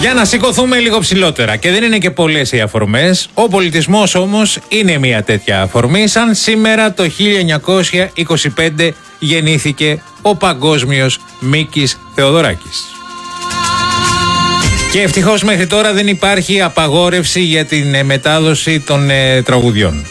Για να σηκωθούμε λίγο ψηλότερα. Και δεν είναι και πολλές οι αφορμές. Ο πολιτισμός όμως είναι μια τέτοια αφορμή. Σαν σήμερα το 1925 γεννήθηκε ο παγκόσμιος Μίκης Θεοδωράκης. Και ευτυχώς μέχρι τώρα δεν υπάρχει απαγόρευση για την μετάδοση των τραγουδιών.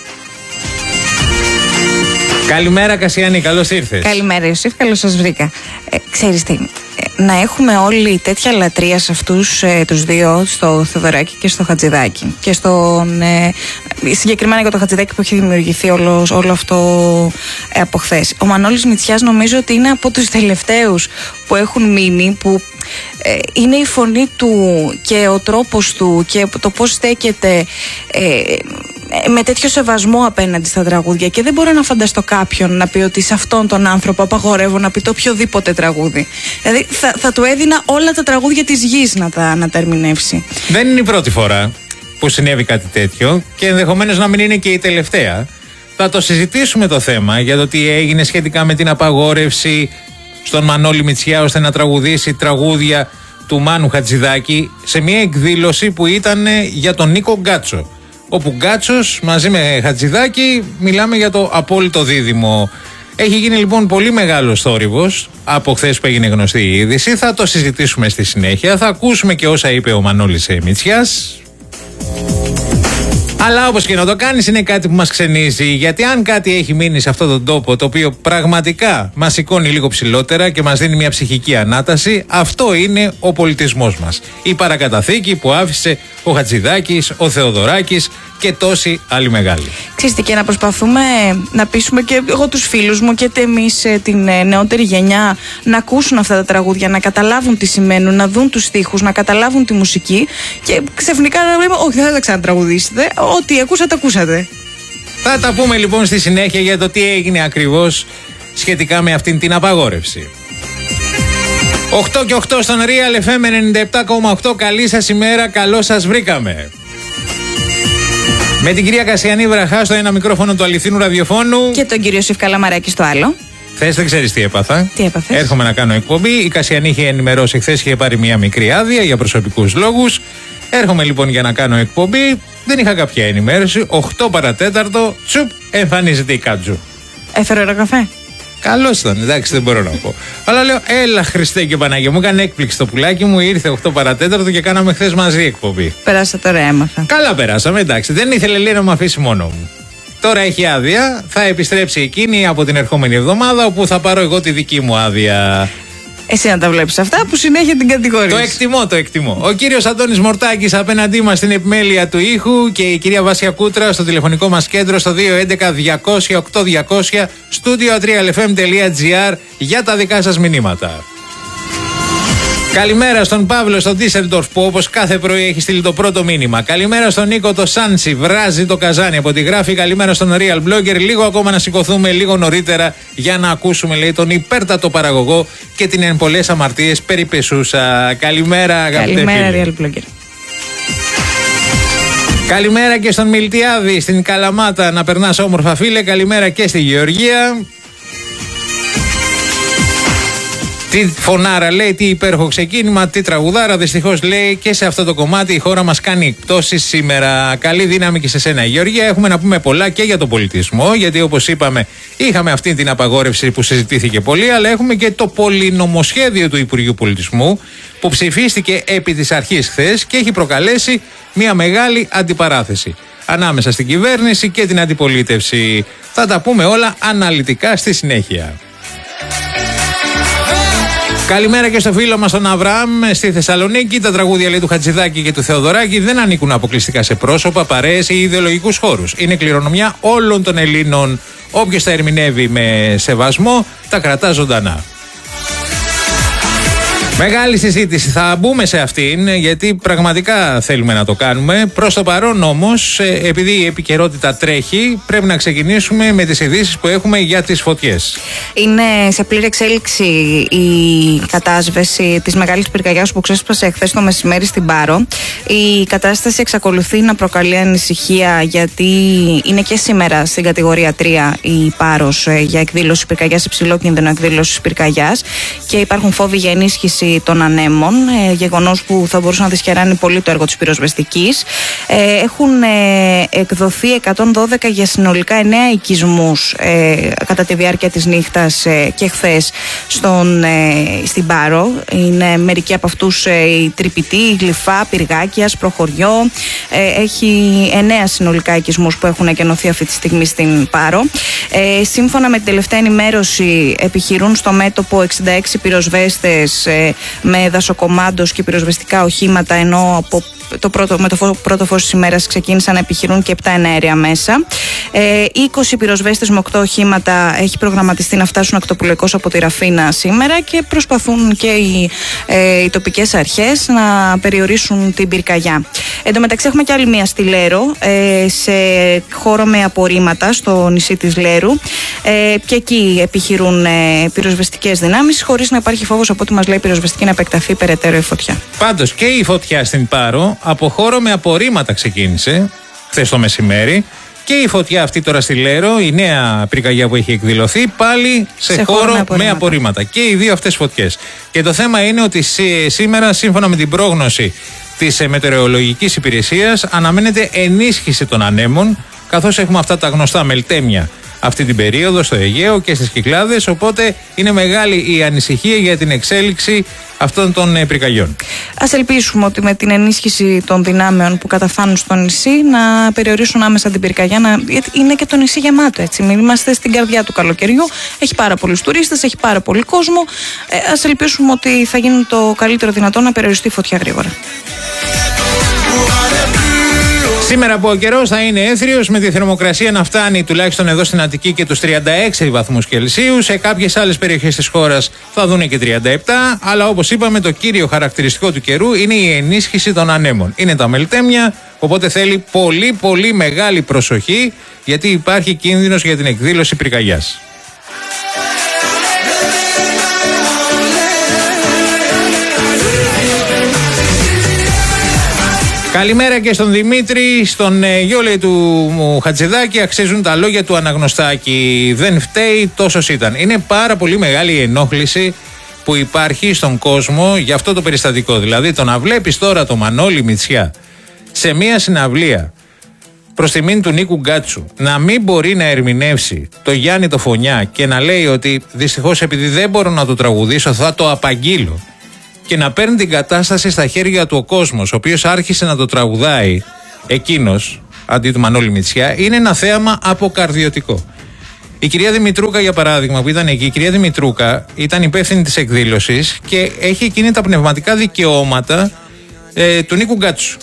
Καλημέρα Κασιανή, καλώς ήρθες. Καλημέρα Ιωσήφ, καλώς σας βρήκα. Ξέρεις τι, να έχουμε όλοι τέτοια λατρεία σε αυτούς τους δύο, στο Θεοδωράκη και στο Χατζηδάκη. Και συγκεκριμένα για το Χατζηδάκη που έχει δημιουργηθεί όλο αυτό από χθες. Ο Μανώλης Μητσιάς νομίζω ότι είναι από τους τελευταίους που έχουν μείνει, που είναι η φωνή του και ο τρόπος του και το πώς στέκεται με τέτοιο σεβασμό απέναντι στα τραγούδια. Και δεν μπορώ να φανταστώ κάποιον να πει ότι σε αυτόν τον άνθρωπο απαγορεύω να πει το οποιοδήποτε τραγούδι. Δηλαδή θα του έδινα όλα τα τραγούδια της γης να τα ερμηνεύσει. Δεν είναι η πρώτη φορά που συνέβη κάτι τέτοιο και ενδεχομένως να μην είναι και η τελευταία. Θα το συζητήσουμε το θέμα για το τι έγινε σχετικά με την απαγόρευση στον Μανώλη Μητσιά ώστε να τραγουδήσει τραγούδια του Μάνου Χατζηδάκη σε μια εκδήλωση που ήταν για τον Νίκο Γκάτσο. Όπου Γκάτσος μαζί με Χατζηδάκη μιλάμε για το απόλυτο δίδυμο. Έχει γίνει λοιπόν πολύ μεγάλος θόρυβος από χθες που έγινε γνωστή η είδηση. Θα το συζητήσουμε στη συνέχεια. Θα ακούσουμε και όσα είπε ο Μανώλης Μητσιάς. Αλλά όπως και να το κάνεις είναι κάτι που μας ξενίζει, γιατί αν κάτι έχει μείνει σε αυτόν τον τόπο το οποίο πραγματικά μας σηκώνει λίγο ψηλότερα και μας δίνει μια ψυχική ανάταση, αυτό είναι ο πολιτισμός μας. Η παρακαταθήκη που άφησε ο Χατζηδάκης, ο Θεοδωράκης και τόσοι άλλοι μεγάλοι. Ξέρετε, και να προσπαθούμε να πείσουμε και εγώ τους φίλους μου και εμείς την νεότερη γενιά να ακούσουν αυτά τα τραγούδια, να καταλάβουν τι σημαίνουν, να δουν τους στίχους, να καταλάβουν τη μουσική και ξαφνικά να λέμε όχι, δεν θα τα ξανατραγουδήσετε, ό,τι ακούσατε. Θα τα πούμε λοιπόν στη συνέχεια για το τι έγινε ακριβώς σχετικά με αυτήν την απαγόρευση. 8 και 8 στον Real FM 97,8. Καλή σας ημέρα, καλώς σας βρήκαμε. Με την κυρία Κασιανή Βραχά στο ένα μικρόφωνο του αληθινού ραδιοφώνου. Και τον κύριο Ιωσήφ Καλαμαράκη στο άλλο. Χθες δεν ξέρεις τι έπαθα. Τι έπαθες? Έρχομαι να κάνω εκπομπή. Η Κασιανή είχε ενημερώσει χθες, είχε πάρει μια μικρή άδεια για προσωπικούς λόγους. Έρχομαι λοιπόν για να κάνω εκπομπή. Δεν είχα κάποια ενημέρωση. 8 παρατέταρτο, τσουπ, εμφανίζεται η Κάτζου. Έφερε ένα καφέ. Καλώς ήταν, εντάξει, δεν μπορώ να πω. Αλλά λέω, έλα Χριστέ και Παναγία, μου έκανε έκπληξη το πουλάκι μου, ήρθε 8 παρατέταρτο και κάναμε χθες μαζί εκπομπή. Πέρασα τώρα, έμαθα. Καλά περάσαμε, εντάξει, δεν ήθελε λέει να με αφήσει μόνο μου. Τώρα έχει άδεια, θα επιστρέψει εκείνη από την ερχόμενη εβδομάδα, όπου θα πάρω εγώ τη δική μου άδεια. Εσύ να τα βλέπεις αυτά που συνέχεια την κατηγορείς. Το εκτιμώ. Ο κύριος Αντώνης Μορτάκης απέναντί μας στην επιμέλεια του ήχου και η κυρία Βάσια Κούτρα στο τηλεφωνικό μας κέντρο στο 211-200-8200 studio3lfm.gr για τα δικά σας μηνύματα. Καλημέρα στον Παύλο στο Ντίσσελντορφ που όπως κάθε πρωί έχει στείλει το πρώτο μήνυμα. Καλημέρα στον Νίκο το Σάντσι, βράζει το καζάνι από τη γράφη. Καλημέρα στον Real Blogger. Λίγο ακόμα να σηκωθούμε λίγο νωρίτερα για να ακούσουμε λέει τον υπέρτατο παραγωγό και την εν πολλές αμαρτίες περιπεσούσα. Καλημέρα αγαπητέ φίλε. Καλημέρα Real Blogger. Καλημέρα και στον Μιλτιάδη στην Καλαμάτα, να περνάς όμορφα φίλε. Καλημέρα και στη Γεωργία. Τι φωνάρα λέει, τι υπέροχο ξεκίνημα, τι τραγουδάρα. Δυστυχώς λέει και σε αυτό το κομμάτι η χώρα μας κάνει εκπτώσεις σήμερα. Καλή δύναμη και σε σένα Γεωργία. Έχουμε να πούμε πολλά και για τον πολιτισμό, γιατί όπως είπαμε είχαμε αυτή την απαγόρευση που συζητήθηκε πολύ, αλλά έχουμε και το πολυνομοσχέδιο του Υπουργείου Πολιτισμού που ψηφίστηκε επί της αρχής χθες και έχει προκαλέσει μια μεγάλη αντιπαράθεση ανάμεσα στην κυβέρνηση και την αντιπολίτευση. Θα τα πούμε όλα αναλυτικά στη συνέχεια. Καλημέρα και στο φίλο μας τον Αβραάμ στη Θεσσαλονίκη. Τα τραγούδια λέει του Χατζηδάκη και του Θεοδωράκη δεν ανήκουν αποκλειστικά σε πρόσωπα, παρέες ή ιδεολογικούς χώρους. Είναι κληρονομιά όλων των Ελλήνων. Όποιος τα ερμηνεύει με σεβασμό τα κρατά ζωντανά. Μεγάλη συζήτηση, θα μπούμε σε αυτήν γιατί πραγματικά θέλουμε να το κάνουμε. Προς το παρόν όμως, επειδή η επικαιρότητα τρέχει, πρέπει να ξεκινήσουμε με τις ειδήσεις που έχουμε για τις φωτιές. Είναι σε πλήρη εξέλιξη η κατάσβεση της μεγάλης πυρκαγιάς που ξέσπασε χθες το μεσημέρι στην Πάρο. Η κατάσταση εξακολουθεί να προκαλεί ανησυχία γιατί είναι και σήμερα στην κατηγορία 3 η Πάρος για εκδήλωση πυρκαγιάς, υψηλό κίνδυνο εκδήλωση πυρκαγιάς και υπάρχουν φόβοι για ενίσχυση ενίσχυση των ανέμων, γεγονός που θα μπορούσε να δυσχεράνει πολύ το έργο της πυροσβεστικής. Έχουν εκδοθεί 112 για συνολικά 9 οικισμούς κατά τη διάρκεια της νύχτας και χθες στην Πάρο. Είναι μερικοί από αυτούς η Τρυπητή, η Γλυφά, Πυργάκιας, Προχωριό. Έχει 9 συνολικά οικισμούς που έχουν εκενωθεί αυτή τη στιγμή στην Πάρο. Σύμφωνα με την τελευταία ενημέρωση, επιχειρούν στο μέτωπο 66 πυροσβέστες με δασοκομάντος και πυροσβεστικά οχήματα, ενώ από με το πρώτο φως της ημέρας ξεκίνησαν να επιχειρούν και 7 εναέρια μέσα. 20 πυροσβέστες με 8 οχήματα έχει προγραμματιστεί να φτάσουν ακτοπλοϊκώς από τη Ραφίνα σήμερα και προσπαθούν και οι τοπικές αρχές να περιορίσουν την πυρκαγιά. Εν τω μεταξύ έχουμε και άλλη μία στη Λέρο, σε χώρο με απορρίμματα στο νησί της Λέρου, και εκεί επιχειρούν πυροσβεστικές δυνάμεις, χωρίς να υπάρχει φόβος, από ό,τι μας λέει η πυροσβεστική, να επεκταθεί περαιτέρω η φωτιά. Πάντως και η φωτιά στην Πάρο από χώρο με απορρίμματα ξεκίνησε χθες το μεσημέρι, και η φωτιά αυτή τώρα στη Λέρο, η νέα πυρκαγιά που έχει εκδηλωθεί, πάλι σε χώρο με απορρίμματα. Και οι δύο αυτές φωτιές. Και το θέμα είναι ότι σήμερα, σύμφωνα με την πρόγνωση της Μετεωρολογικής Υπηρεσίας, αναμένεται ενίσχυση των ανέμων, καθώς έχουμε αυτά τα γνωστά μελτέμια αυτή την περίοδο στο Αιγαίο και στις Κυκλάδες, οπότε είναι μεγάλη η ανησυχία για την εξέλιξη αυτών των πυρκαγιών. Ας ελπίσουμε ότι με την ενίσχυση των δυνάμεων που καταφθάνουν στο νησί να περιορίσουν άμεσα την πυρκαγιά, γιατί είναι και το νησί γεμάτο, έτσι. Μην είμαστε στην καρδιά του καλοκαιριού, έχει πάρα πολλούς τουρίστες, έχει πάρα πολύ κόσμο. Ας ελπίσουμε ότι θα γίνει το καλύτερο δυνατό να περιοριστεί η φωτιά γρήγορα. Σήμερα που ο καιρός θα είναι έθριος, με τη θερμοκρασία να φτάνει τουλάχιστον εδώ στην Αττική και τους 36 βαθμούς Κελσίου. Σε κάποιες άλλες περιοχές της χώρας θα δουν και 37. Αλλά όπως είπαμε, το κύριο χαρακτηριστικό του καιρού είναι η ενίσχυση των ανέμων. Είναι τα μελτέμια, οπότε θέλει πολύ πολύ μεγάλη προσοχή, γιατί υπάρχει κίνδυνος για την εκδήλωση πυρκαγιάς. Καλημέρα και στον Δημήτρη, στον γιο, λέει, του Χατζηδάκη. Αξίζουν τα λόγια του Αναγνωστάκη. Δεν φταίει, τόσος ήταν. Είναι πάρα πολύ μεγάλη η ενόχληση που υπάρχει στον κόσμο για αυτό το περιστατικό. Δηλαδή, το να βλέπεις τώρα το Μανώλη Μητσιά σε μια συναυλία προς τιμήν του Νίκου Γκάτσου να μην μπορεί να ερμηνεύσει το Γιάννη το Φωνιά και να λέει ότι δυστυχώς, επειδή δεν μπορώ να το τραγουδήσω, θα το απαγγείλω, και να παίρνει την κατάσταση στα χέρια του ο κόσμος, ο οποίος άρχισε να το τραγουδάει εκείνος αντί του Μανώλη Μητσιά, είναι ένα θέαμα αποκαρδιωτικό. Η κυρία Δημητρούκα, για παράδειγμα, που ήταν εκεί, η κυρία Δημητρούκα ήταν υπεύθυνη της εκδήλωσης και έχει εκείνη τα πνευματικά δικαιώματα του Νίκου Γκάτσου.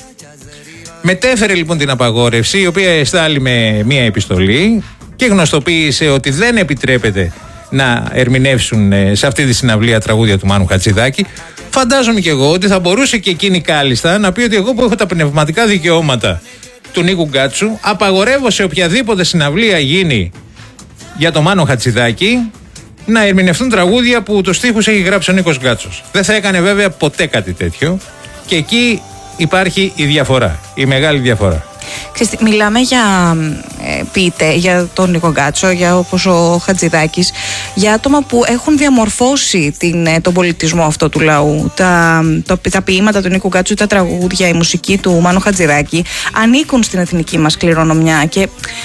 Μετέφερε λοιπόν την απαγόρευση, η οποία εστάλει με μία επιστολή και γνωστοποίησε ότι δεν επιτρέπεται να ερμηνεύσουν σε αυτή τη συναυλία τραγούδια του Μάνου Χατζηδάκη. Φαντάζομαι και εγώ ότι θα μπορούσε και εκείνη κάλλιστα να πει ότι εγώ που έχω τα πνευματικά δικαιώματα του Νίκου Γκάτσου, απαγορεύω σε οποιαδήποτε συναυλία γίνει για το Μάνο Χατζηδάκη να ερμηνευτούν τραγούδια που τους στίχους έχει γράψει ο Νίκος Γκάτσος. Δεν θα έκανε βέβαια ποτέ κάτι τέτοιο, και εκεί υπάρχει η διαφορά, η μεγάλη διαφορά. Μιλάμε για ποιητές, για τον Νίκο Γκάτσο, για όπως ο Χατζηδάκης, για άτομα που έχουν διαμορφώσει τον πολιτισμό αυτό του λαού. Τα ποίηματα του Νίκου Γκάτσου, τα τραγούδια, η μουσική του Μάνου Χατζηδάκη ανήκουν στην εθνική μας κληρονομιά, και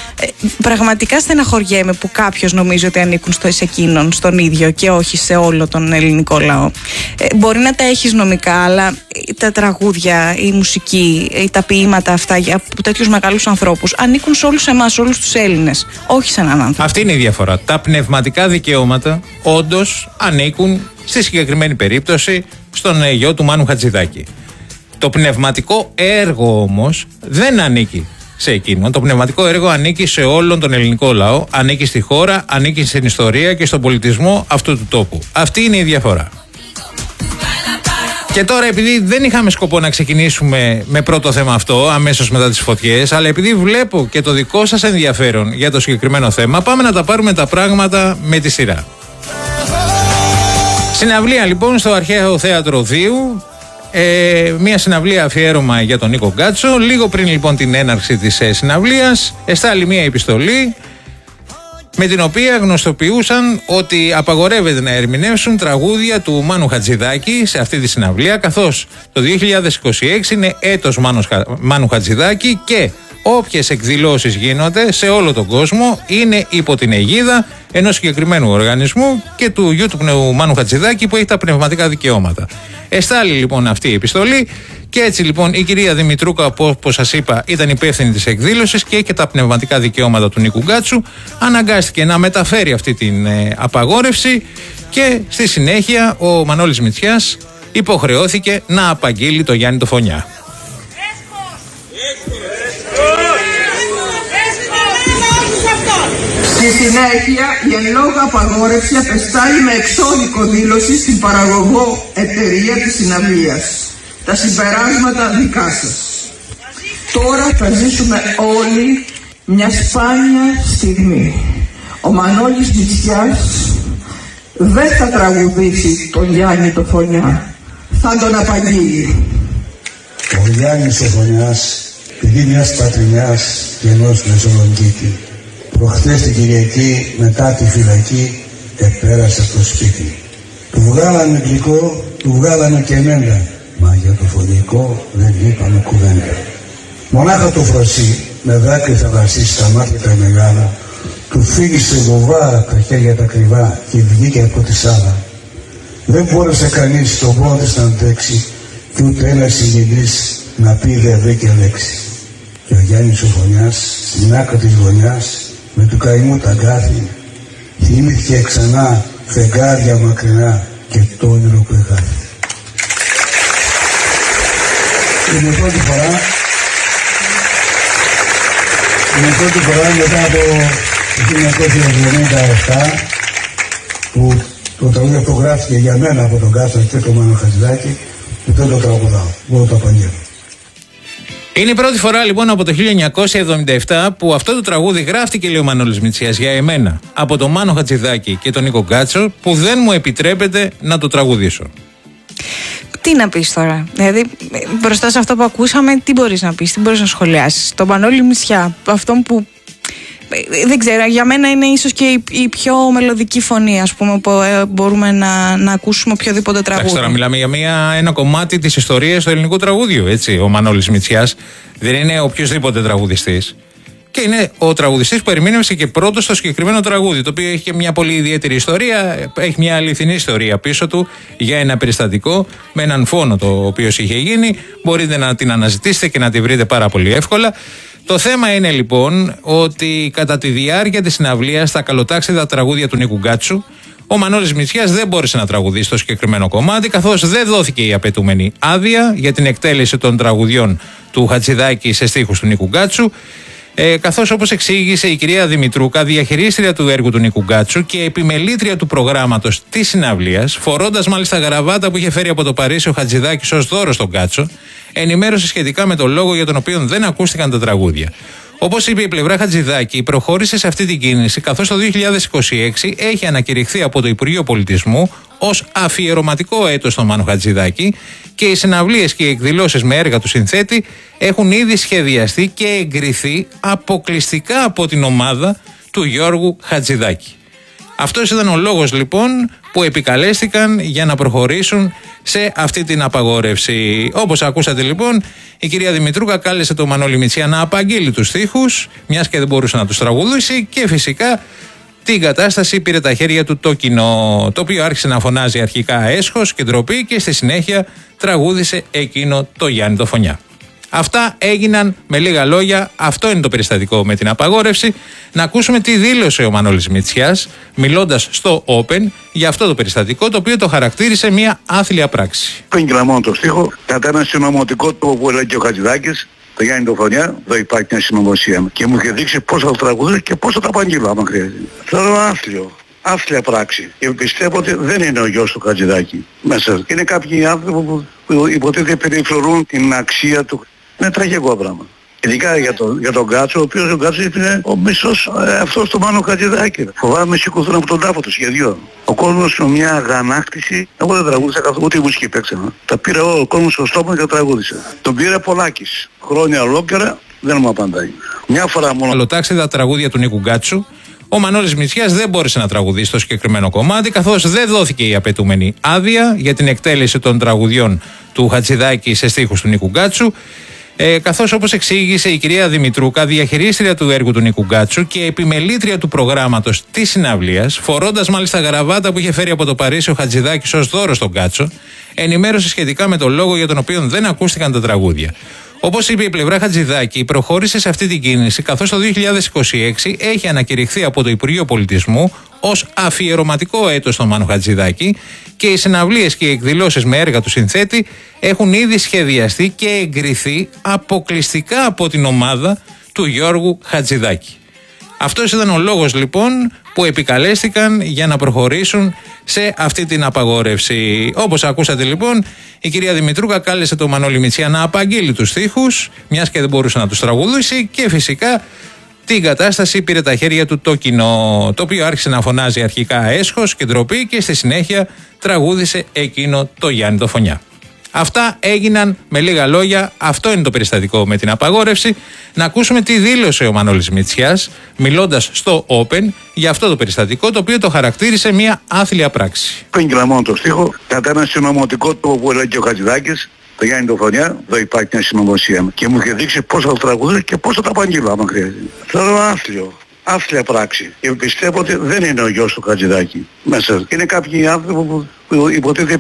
πραγματικά στεναχωριέμαι που κάποιος νομίζει ότι ανήκουν σε εκείνον, στον ίδιο, και όχι σε όλο τον ελληνικό λαό. Μπορεί να τα έχεις νομικά, αλλά τα τραγούδια, η μουσική, τα ποίηματα αυτά από τέτοιους μεγάλους ανθρώπους ανήκουν σε όλους εμάς, όλους τους Έλληνες, όχι σε έναν άνθρωπο. Αυτή είναι η διαφορά. Τα πνευματικά δικαιώματα όντως ανήκουν, στη συγκεκριμένη περίπτωση, στον γιο του Μάνου Χατζηδάκη. Το πνευματικό έργο όμως δεν ανήκει σε εκείνον. Το πνευματικό έργο ανήκει σε όλον τον ελληνικό λαό, ανήκει στη χώρα, ανήκει στην ιστορία και στον πολιτισμό αυτού του τόπου. Αυτή είναι η διαφορά. Και τώρα, επειδή δεν είχαμε σκοπό να ξεκινήσουμε με πρώτο θέμα αυτό αμέσως μετά τις φωτιές, αλλά επειδή βλέπω και το δικό σας ενδιαφέρον για το συγκεκριμένο θέμα, πάμε να τα πάρουμε τα πράγματα με τη σειρά. Συναυλία λοιπόν στο Αρχαίο Θέατρο Δίου, μια συναυλία αφιέρωμα για τον Νίκο Γκάτσο. Λίγο πριν λοιπόν την έναρξη της συναυλίας, εστάλει μια επιστολή με την οποία γνωστοποιούσαν ότι απαγορεύεται να ερμηνεύσουν τραγούδια του Μάνου Χατζηδάκη σε αυτή τη συναυλία, καθώς το 2026 είναι έτος Μάνου Χατζηδάκη και όποιες εκδηλώσεις γίνονται σε όλο τον κόσμο είναι υπό την αιγίδα ενός συγκεκριμένου οργανισμού και του γιου του Μάνου Χατζηδάκη που έχει τα πνευματικά δικαιώματα. Εστάλει λοιπόν αυτή η επιστολή και έτσι λοιπόν η κυρία Δημητρούκα, όπως σας είπα, ήταν υπεύθυνη της εκδήλωσης και έχει και τα πνευματικά δικαιώματα του Νίκου Γκάτσου, αναγκάστηκε να μεταφέρει αυτή την απαγόρευση και στη συνέχεια ο Μανώλης Μητσιάς υποχρεώθηκε να απαγγείλει το Γιάννη το Φωνιά. Στη συνέχεια, η εν λόγω απαγόρευση απεστάλλει με εξώδικο δήλωση στην παραγωγό εταιρεία της συναυλίας. Τα συμπεράσματα δικά σας. Τώρα θα ζήσουμε όλοι μια σπάνια στιγμή. Ο Μανώλης Μητσιάς δεν θα τραγουδήσει τον Γιάννη το Φωνιά. Θα τον απαγγείλει. Ο Γιάννης ο Φωνιάς, παιδί μιας πατρινιάς και ενός Μεσολογγίτη, προχτές την Κυριακή μετά τη φυλακή επέρασε στο σπίτι. Του βγάλανε γλυκό, του βγάλανε και εμένα, μα για το φωνικό δεν είπαμε κουβέντα. Μονάχα το φροσί με δάκρυ θα δασίσει στα μάτια τα μεγάλα, του φύγησε βοβάρα τα χέρια τα κρυβά και βγήκε από τη σάλα. Δεν μπόρεσε κανείς τον πόνο της να αντέξει κι ούτε ένας συγγενής να πει δεν βρήκε λέξη. Και ο Γιάννης ο Φωνιάς στην άκρη της γωνιάς με του καημού τα αγκάθι θυμήθηκε ξανά φεγγάρια μακρινά και το όνειρο που εγάθη. Είναι η πρώτη φορά μετά από το 1977 που το τραγούδι αυτό γράφτηκε για μένα από τον Γκάτσο και τον Μάνο Χατζηδάκη και δεν το τραγουδάω, μόνο το απαγγέλω. Είναι η πρώτη φορά λοιπόν από το 1977 που αυτό το τραγούδι γράφτηκε, λέει ο Μανώλης Μητσιάς, για εμένα από τον Μάνο Χατζηδάκη και τον Νίκο Γκάτσο, που δεν μου επιτρέπεται να το τραγουδήσω. Τι να πεις τώρα, δηλαδή μπροστά σε αυτό που ακούσαμε, τι μπορείς να πεις, τι μπορείς να σχολιάσεις? Τον Μανώλη Μητσιά, αυτόν που δεν ξέρω, για μένα είναι ίσως και η πιο μελωδική φωνή, ας πούμε, που μπορούμε να ακούσουμε οποιοδήποτε τραγούδι. Τώρα μιλάμε για ένα κομμάτι της ιστορίας του ελληνικού τραγούδιου, έτσι. Ο Μανώλης Μητσιάς δεν είναι οποιοσδήποτε τραγουδιστής. Και είναι ο τραγουδιστής που ερμήνευσε και πρώτος στο συγκεκριμένο τραγούδι, το οποίο έχει και μια πολύ ιδιαίτερη ιστορία, έχει μια αληθινή ιστορία πίσω του για ένα περιστατικό με έναν φόνο το οποίο είχε γίνει. Μπορείτε να την αναζητήσετε και να τη βρείτε πάρα πολύ εύκολα. Το θέμα είναι λοιπόν ότι κατά τη διάρκεια της συναυλίας στα καλοτάξιδα τραγούδια του Νίκου Γκάτσου, ο Μανώλης Μητσιάς δεν μπόρεσε να τραγουδήσει το συγκεκριμένο κομμάτι, καθώς δεν δόθηκε η απαιτούμενη άδεια για την εκτέλεση των τραγουδιών του Χατζηδάκη σε στίχους του Νίκου Γκάτσου. Καθώς, όπως εξήγησε η κυρία Δημητρούκα, διαχειρίστρια του έργου του Νίκου Γκάτσου και επιμελήτρια του προγράμματος της συναυλίας, φορώντας μάλιστα γραβάτα που είχε φέρει από το Παρίσι ο Χατζηδάκης ως δώρο στον Γκάτσο, ενημέρωσε σχετικά με τον λόγο για τον οποίο δεν ακούστηκαν τα τραγούδια. Όπως είπε η πλευρά Χατζηδάκη, προχώρησε σε αυτή την κίνηση, καθώς το 2026 έχει ανακηρυχθεί από το Υπουργείο Πολιτισμού ως αφιερωματικό έτος στον Μάνο Χατζηδάκη και οι συναυλίες και οι εκδηλώσεις με έργα του συνθέτη έχουν ήδη σχεδιαστεί και εγκριθεί αποκλειστικά από την ομάδα του Γιώργου Χατζηδάκη. Αυτός ήταν ο λόγος λοιπόν που επικαλέστηκαν για να προχωρήσουν σε αυτή την απαγόρευση. Όπως ακούσατε λοιπόν, η κυρία Δημητρούκα κάλεσε τον Μανώλη Μητσιά να απαγγείλει τους στίχους, μιας και δεν μπορούσε να τους τραγουδήσει, και φυσικά την κατάσταση πήρε τα χέρια του το κοινό, το οποίο άρχισε να φωνάζει αρχικά έσχος και ντροπή και στη συνέχεια τραγούδισε εκείνο το Γιάννη το Φωνιά. Αυτά έγιναν με λίγα λόγια. Αυτό είναι το περιστατικό με την απαγόρευση. Να ακούσουμε τι δήλωσε ο Μανώλης Μητσιάς μιλώντας στο Open για αυτό το περιστατικό, το οποίο το χαρακτήρισε μια άθλια πράξη. Πήγαινα μόνο το στίχο κατά ένα συνωμοτικό του που έλεγε και ο Χατζηδάκης, το Γιάννη το Φωνιά. Εδώ υπάρχει μια συνωμοσία και μου είχε δείξει πώς θα το τραγουδήσω και πώς θα τα απαγγείλω άμα χρειάζεται. Θεωρώ άθλια πράξη. Και πιστεύω ότι δεν είναι ο γιος του Χατζηδάκη μέσα. Είναι κάποιοι άνθρωποι που υποτίθεται περιφρονούν την αξία του. Είναι τραγικό πράγμα. Ειδικά για τον Γκάτσο, ο οποίος ο Γκάτσο είναι ο μισός αυτός του Μάνου Χατζηδάκη. Φοβάμαι σηκωθούν από τον τάφο του σχεδιό. Ο κόσμος με μια αγανάκτηση, εγώ δεν τραγούδισα καθόλου, ούτε η μουσική παίξα. Τα πήρα ο κόσμος στο στόμα και τραγούδισα. Τον πήρε Πολάκης. Χρόνια ολόκληρα δεν μου απαντάει. Μια φορά μόνο. Καλοτάξιδα τραγούδια του Νίκου Γκάτσου, Ο Μανώλης Μητσιάς δεν μπόρεσε να τραγουδήσει το συγκεκριμένο κομμάτι, καθώς δεν δόθηκε η απαιτούμενη άδεια για την εκτέλεση των τραγουδιών του Χατζηδάκη σε στίχους του Νίκου Γκάτσου. Καθώς, όπως εξήγησε η κυρία Δημητρούκα, διαχειρίστρια του έργου του Νίκου Γκάτσου και επιμελήτρια του προγράμματος της συναυλίας, φορώντας μάλιστα γραβάτα που είχε φέρει από το Παρίσι ο Χατζηδάκης ως δώρο στον Γκάτσο, ενημέρωσε σχετικά με τον λόγο για τον οποίο δεν ακούστηκαν τα τραγούδια. Όπως είπε η πλευρά Χατζηδάκη, προχώρησε σε αυτή την κίνηση, καθώς το 2026 έχει ανακηρυχθεί από το Υπουργείο Πολιτισμού ως αφιερωματικό έτος στον Μάνο Χατζηδάκη και οι συναυλίες και οι εκδηλώσεις με έργα του συνθέτη έχουν ήδη σχεδιαστεί και εγκριθεί αποκλειστικά από την ομάδα του Γιώργου Χατζηδάκη. Αυτός ήταν ο λόγος λοιπόν που επικαλέστηκαν για να προχωρήσουν σε αυτή την απαγόρευση. Όπως ακούσατε λοιπόν, η κυρία Δημητρούκα κάλεσε τον Μανώλη Μητσιά να απαγγείλει τους στίχους, μιας και δεν μπορούσε να τους τραγουδήσει, και φυσικά την κατάσταση πήρε τα χέρια του το κοινό, το οποίο άρχισε να φωνάζει αρχικά έσχος και ντροπή και στη συνέχεια τραγούδισε εκείνο το Γιάννη το Φωνιά. Αυτά έγιναν με λίγα λόγια. Αυτό είναι το περιστατικό με την απαγόρευση. Να ακούσουμε τι δήλωσε ο Μανώλης Μητσιάς μιλώντας στο Open για αυτό το περιστατικό, το οποίο το χαρακτήρισε μια άθλια πράξη. Πέγγυλα μόνο το στίχο, κατά ένα συνωμοτικό τρόπο που έλεγε και ο Χατζηδάκης, το Γιάννη το Φωνιά, εδώ υπάρχει μια συνωμοσία. Και μου είχε δείξει πώς θα το τραγουδήσω και πώς θα τα απαγγείλω άμα χρειάζεται. Θέλω άθλιο. Άθλια πράξη. Και πιστεύω ότι δεν είναι ο γιος του Χατζηδάκη μέσα. Είναι κάποιοι άνθρωποι που υποτίθεται